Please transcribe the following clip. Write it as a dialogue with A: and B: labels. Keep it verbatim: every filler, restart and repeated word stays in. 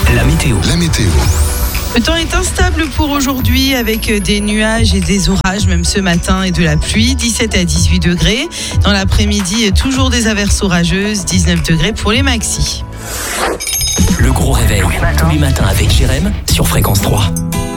A: La météo. La météo.
B: Le temps est instable pour aujourd'hui avec des nuages et des orages, même ce matin, et de la pluie, dix-sept à dix-huit degrés. Dans l'après-midi, toujours des averses orageuses, dix-neuf degrés pour les maxis.
A: Le gros réveil, tous les matins avec Jérém sur Fréquence trois.